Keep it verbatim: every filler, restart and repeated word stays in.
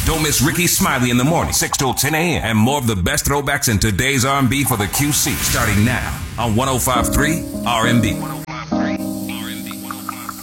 Don't miss Ricky Smiley in the morning, six till ten a.m. And more of the best throwbacks in today's R and B for the Q C, starting now on one oh five point three R and B.